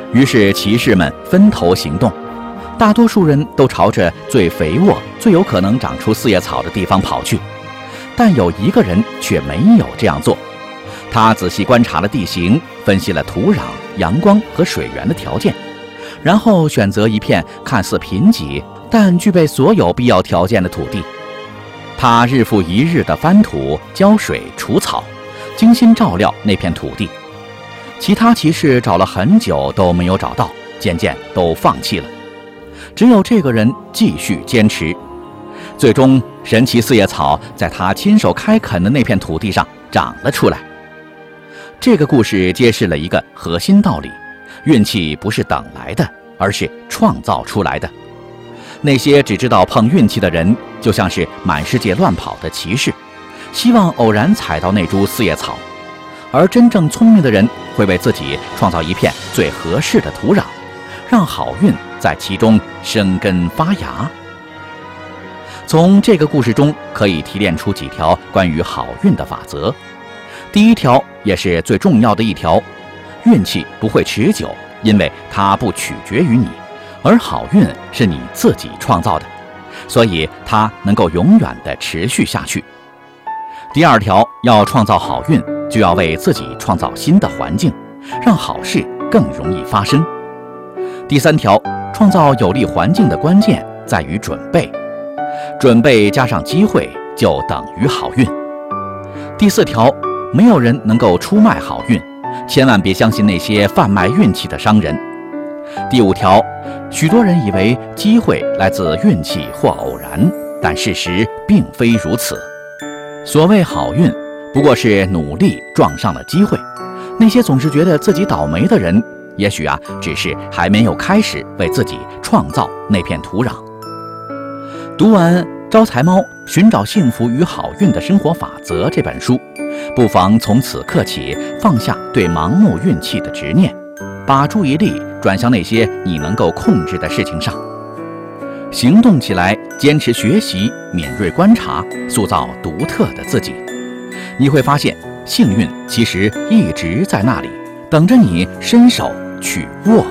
于是骑士们分头行动，大多数人都朝着最肥沃、最有可能长出四叶草的地方跑去，但有一个人却没有这样做。他仔细观察了地形，分析了土壤、阳光和水源的条件，然后选择一片看似贫瘠但具备所有必要条件的土地。他日复一日地翻土、浇水、除草，精心照料那片土地。其他骑士找了很久都没有找到，渐渐都放弃了。只有这个人继续坚持。最终，神奇四叶草在他亲手开垦的那片土地上长了出来。这个故事揭示了一个核心道理：运气不是等来的，而是创造出来的。那些只知道碰运气的人，就像是满世界乱跑的骑士，希望偶然踩到那株四叶草；而真正聪明的人会为自己创造一片最合适的土壤，让好运在其中生根发芽。从这个故事中可以提炼出几条关于好运的法则。第一条，也是最重要的一条：运气不会持久，因为它不取决于你，而好运是你自己创造的，所以它能够永远地持续下去。第二条，要创造好运，就要为自己创造新的环境，让好事更容易发生。第三条，创造有利环境的关键在于准备，准备加上机会就等于好运。第四条，没有人能够出卖好运，千万别相信那些贩卖运气的商人。第五条，许多人以为机会来自运气或偶然，但事实并非如此。所谓好运，不过是努力撞上了机会。那些总是觉得自己倒霉的人，也许只是还没有开始为自己创造那片土壤。读完《招财猫：寻找幸福与好运的生活法则》这本书，不妨从此刻起放下对盲目运气的执念，把注意力转向那些你能够控制的事情上，行动起来，坚持学习，敏锐观察，塑造独特的自己。你会发现，幸运其实一直在那里，等着你伸手去握。